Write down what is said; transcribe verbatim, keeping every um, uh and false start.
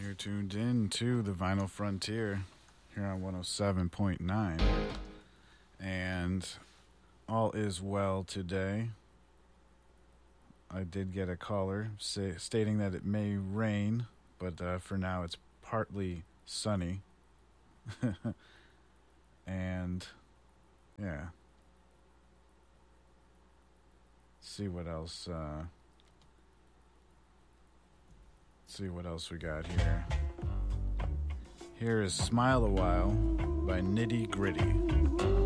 You're tuned in to the Vinyl Frontier here on one oh seven point nine. And all is well today. I did get a caller say, stating that it may rain, but uh, for now it's partly sunny. And yeah. See what else uh see what else we got here. Here is Smile a While by Nitty Gritty.